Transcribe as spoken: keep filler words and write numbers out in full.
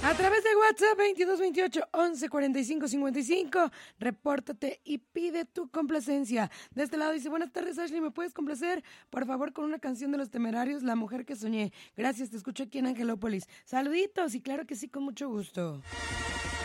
A través de WhatsApp veintidós veintiocho once cuarenta y cinco cincuenta y cinco, repórtate y pide tu complacencia. De este lado dice, buenas tardes Ashley, ¿me puedes complacer? Por favor, con una canción de Los Temerarios, La Mujer que Soñé. Gracias, te escucho aquí en Angelópolis. Saluditos y claro que sí, con mucho gusto.